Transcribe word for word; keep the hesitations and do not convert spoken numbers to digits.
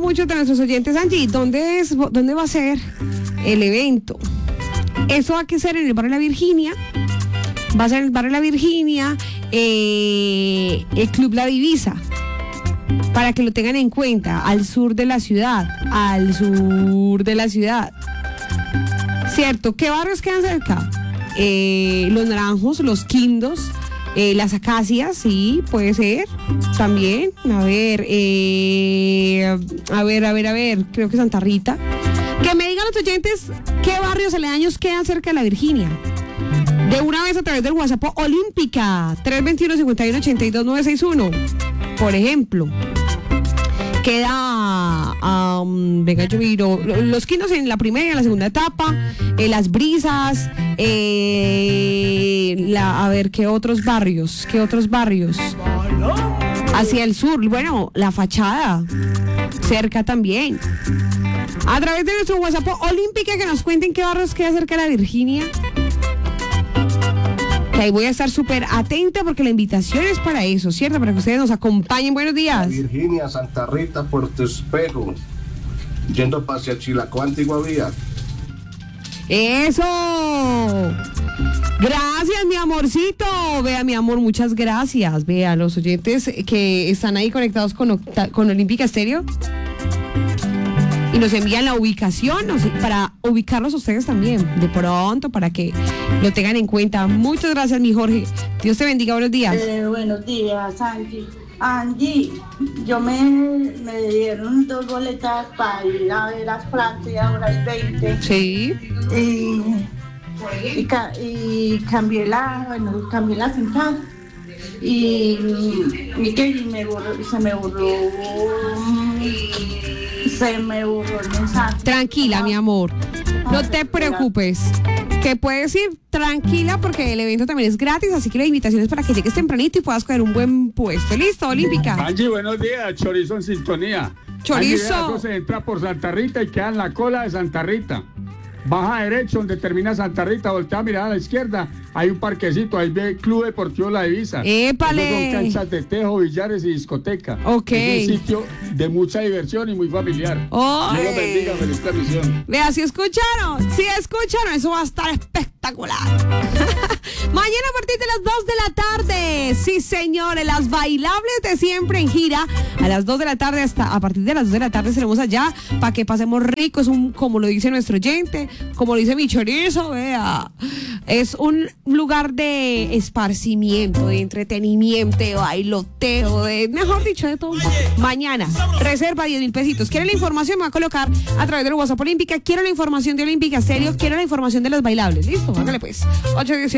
muchos de nuestros oyentes, Angie, ¿dónde es, dónde va a ser el evento? Eso va a ser en el barrio La Virginia. Va a ser en el barrio La Virginia, eh, el Club La Divisa. Para que lo tengan en cuenta, al sur de la ciudad, al sur de la ciudad. Cierto, ¿qué barrios quedan cerca? Eh, los Naranjos, los Quindos, eh, las Acacias, sí, puede ser, también. A ver, eh, a ver, a ver, a ver, creo que Santa Rita. Que me digan los oyentes qué barrios aledaños quedan cerca de La Virginia. De una vez a través del WhatsApp Olímpica, tres dos uno, cinco uno, ocho dos, nueve seis uno. Por ejemplo, queda, um, venga yo miro, los Quindos en la primera y en la segunda etapa, eh, Las Brisas, eh, la, a ver, ¿qué otros barrios? ¿Qué otros barrios? Hacia el sur, bueno, La Fachada, cerca también. A través de nuestro WhatsApp Olímpica, que nos cuenten qué barrios queda cerca de La Virginia. Que ahí voy a estar súper atenta porque la invitación es para eso, ¿cierto? Para que ustedes nos acompañen. Buenos días. La Virginia, Santa Rita, Puerto Espejo, yendo hacia Chilacó, Antigua Vía. ¡Eso! Gracias, mi amorcito. Vea, mi amor, muchas gracias. Vea, los oyentes que están ahí conectados con, con Olímpica Estéreo y nos envían la ubicación, no sé, para ubicarlos ustedes también, de pronto, para que lo tengan en cuenta. Muchas gracias, mi Jorge. Dios te bendiga, buenos días. Eh, buenos días, Angie. Angie, yo me, me dieron dos boletas para ir a ver las Francia a las veinte. Sí. Y, y, y cambié la, bueno, cambié la central. Y, y que y me borró, se me borró. Se me borró el mensaje. Tranquila, mi amor. No te preocupes. Que puedes ir tranquila porque el evento también es gratis, así que la invitación es para que llegues tempranito y puedas coger un buen puesto. ¿Listo, Olímpica? Angie, buenos días. Chorizo en sintonía. Chorizo. Angie, se entra por Santa Rita y queda en la cola de Santa Rita. Baja derecho donde termina Santa Rita, voltea a mirar a la izquierda, hay un parquecito, ahí ve Club Deportivo La Divisa. ¡Épale! Son canchas de tejo, billares y discoteca. Ok. Es un sitio de mucha diversión y muy familiar. ¡Oh! Dios los bendiga, feliz transmisión. Vea, si escucharon, si escucharon, eso va a estar espectacular. Mañana a partir de las dos de la tarde, sí señores, las bailables de siempre en gira, a las dos de la tarde, hasta a partir de las dos de la tarde seremos allá, para que pasemos rico, es un, como lo dice nuestro oyente, como lo dice mi chorizo, vea, es un lugar de esparcimiento, de entretenimiento, de bailoteo, de, mejor dicho, de todo. Mañana, reserva diez mil pesitos. ¿Quiere la información? Me va a colocar a través del WhatsApp Olímpica. Quiero la información de Olímpica Estéreo, quiero la información de las bailables. ¿Listo? Hágale pues. ocho dieciocho